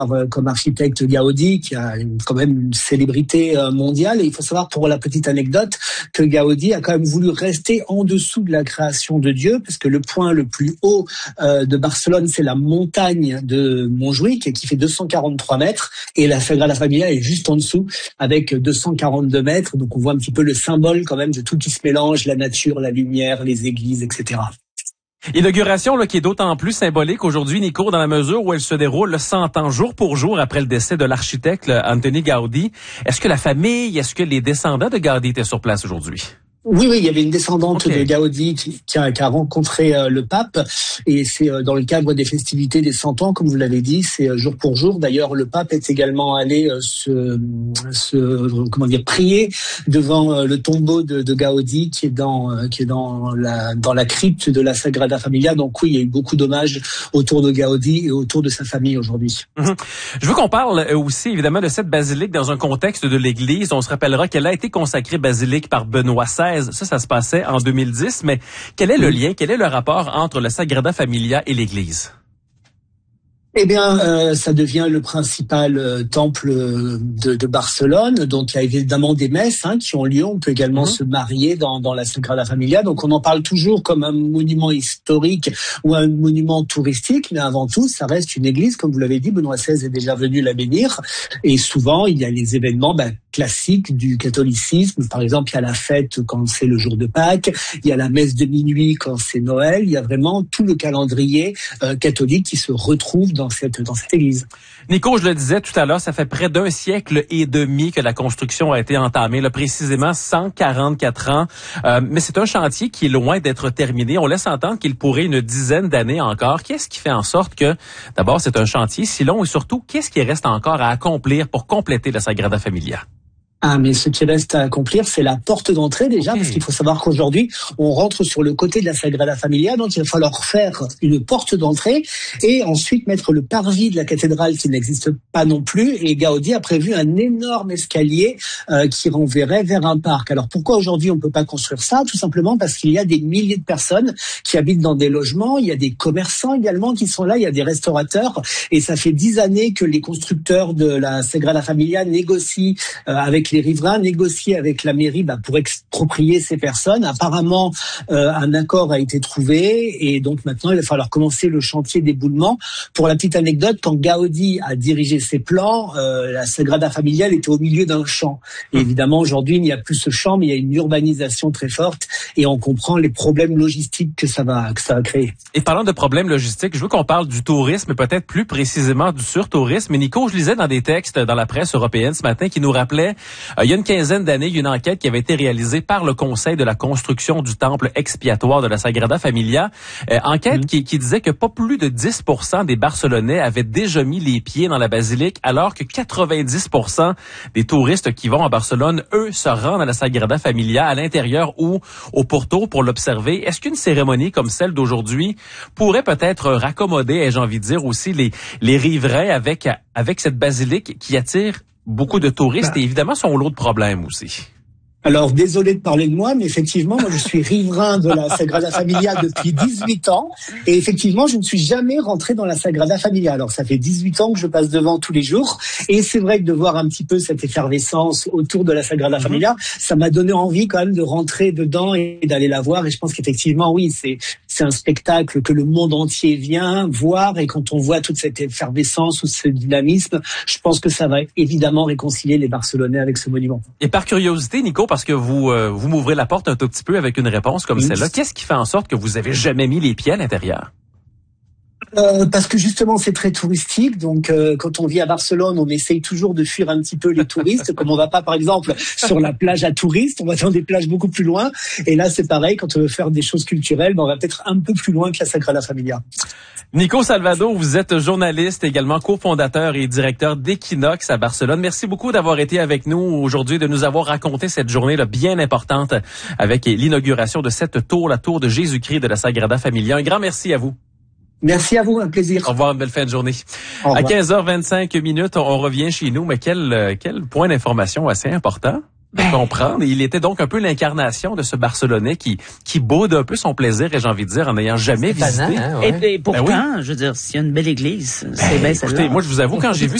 comme architecte Gaudi, qui a quand même une célébrité mondiale. Et il faut savoir, pour la petite anecdote, que Gaudi a quand même voulu rester en dessous de la création de Dieu, parce que le point le plus haut de Barcelone, c'est la montagne de Montjuïc, qui fait 243 mètres, et la Sagrada Familia est juste en dessous, avec 242 mètres. Donc on voit un petit peu le symbole quand même de tout qui se mélange, la nature, la lumière, les églises, etc. Inauguration qui est d'autant plus symbolique aujourd'hui, Nico, dans la mesure où elle se déroule 100 ans jour pour jour après le décès de l'architecte Antoni Gaudi. Est-ce que la famille, est-ce que les descendants de Gaudi étaient sur place aujourd'hui? Oui, il y avait une descendante de Gaudi qui a rencontré le pape, et c'est dans le cadre des festivités des 100 ans, comme vous l'avez dit, c'est jour pour jour. D'ailleurs, le pape est également allé prier devant le tombeau de Gaudi qui est dans la crypte de la Sagrada Familia. Donc oui, il y a eu beaucoup d'hommages autour de Gaudi et autour de sa famille aujourd'hui. Je veux qu'on parle aussi évidemment de cette basilique dans un contexte de l'Église. On se rappellera qu'elle a été consacrée basilique par Benoît XVI. Ça se passait en 2010. Mais quel est le lien, quel est le rapport entre la Sagrada Familia et l'Église? Eh bien, ça devient le principal temple de Barcelone. Donc, il y a évidemment des messes qui ont lieu. On peut également se marier dans la Sagrada Familia. Donc, on en parle toujours comme un monument historique ou un monument touristique. Mais avant tout, ça reste une église. Comme vous l'avez dit, Benoît XVI est déjà venu la bénir. Et souvent, il y a les événements classiques du catholicisme. Par exemple, il y a la fête quand c'est le jour de Pâques. Il y a la messe de minuit quand c'est Noël. Il y a vraiment tout le calendrier catholique qui se retrouve dans cette église. Nico, je le disais tout à l'heure, ça fait près d'un siècle et demi que la construction a été entamée, précisément 144 ans. Mais c'est un chantier qui est loin d'être terminé. On laisse entendre qu'il pourrait une dizaine d'années encore. Qu'est-ce qui fait en sorte que, d'abord, c'est un chantier si long et surtout, qu'est-ce qui reste encore à accomplir pour compléter la Sagrada Familia? Mais ce qui reste à accomplir, c'est la porte d'entrée déjà, parce qu'il faut savoir qu'aujourd'hui, on rentre sur le côté de la Sagrada Familia, donc il va falloir faire une porte d'entrée et ensuite mettre le parvis de la cathédrale qui n'existe pas non plus. Et Gaudi a prévu un énorme escalier qui renverrait vers un parc. Alors pourquoi aujourd'hui on ne peut pas construire ça? Tout simplement parce qu'il y a des milliers de personnes qui habitent dans des logements, il y a des commerçants également qui sont là, il y a des restaurateurs, et ça fait 10 années que les constructeurs de la Sagrada Familia négocient avec les riverains, négocient avec la mairie pour exproprier ces personnes. Apparemment, un accord a été trouvé et donc maintenant il va falloir commencer le chantier d'éboulement. Pour la petite anecdote, quand Gaudi a dirigé ses plans, la Sagrada Familia était au milieu d'un champ. Et évidemment, aujourd'hui, il n'y a plus ce champ, mais il y a une urbanisation très forte et on comprend les problèmes logistiques que ça va créer. Et parlant de problèmes logistiques, je veux qu'on parle du tourisme, peut-être plus précisément du surtourisme. Et Nico, je lisais dans des textes dans la presse européenne ce matin qui nous rappelait il y a une quinzaine d'années, il y a une enquête qui avait été réalisée par le Conseil de la construction du temple expiatoire de la Sagrada Familia. Enquête qui disait que pas plus de 10% des Barcelonais avaient déjà mis les pieds dans la basilique, alors que 90% des touristes qui vont à Barcelone, eux, se rendent à la Sagrada Familia à l'intérieur ou au Porto pour l'observer. Est-ce qu'une cérémonie comme celle d'aujourd'hui pourrait peut-être raccommoder, ai-je envie de dire, aussi les riverains avec cette basilique qui attire beaucoup de touristes et évidemment son lot de problèmes aussi? Alors, désolé de parler de moi, mais effectivement, moi, je suis riverain de la Sagrada Familia depuis 18 ans. Et effectivement, je ne suis jamais rentré dans la Sagrada Familia. Alors, ça fait 18 ans que je passe devant tous les jours. Et c'est vrai que de voir un petit peu cette effervescence autour de la Sagrada Familia, ça m'a donné envie quand même de rentrer dedans et d'aller la voir. Et je pense qu'effectivement, oui, c'est un spectacle que le monde entier vient voir. Et quand on voit toute cette effervescence ou ce dynamisme, je pense que ça va évidemment réconcilier les Barcelonais avec ce monument. Et par curiosité, Nico, parce que vous m'ouvrez la porte un tout petit peu avec une réponse comme celle-là, qu'est-ce qui fait en sorte que vous avez jamais mis les pieds à l'intérieur? Parce que justement c'est très touristique, donc quand on vit à Barcelone, on essaye toujours de fuir un petit peu les touristes, comme on va pas par exemple sur la plage à touristes, on va dans des plages beaucoup plus loin, et là c'est pareil, quand on veut faire des choses culturelles, on va peut-être un peu plus loin que la Sagrada Familia. Nico Salvado, vous êtes journaliste, également cofondateur et directeur d'Equinox à Barcelone. Merci beaucoup d'avoir été avec nous aujourd'hui, de nous avoir raconté cette journée là bien importante avec l'inauguration de cette tour, la tour de Jésus-Christ de la Sagrada Familia. Un grand merci à vous. Merci à vous, un plaisir. Au revoir, une belle fin de journée. À 15h25 on revient chez nous, mais quel point d'information assez important. comprendre. Il était donc un peu l'incarnation de ce Barcelonais qui boude un peu son plaisir, et j'ai envie de dire, en n'ayant jamais visité. Et pourtant, je veux dire, s'il y a une belle église, c'est bien celle-là. Écoutez, moi, je vous avoue, quand j'ai vu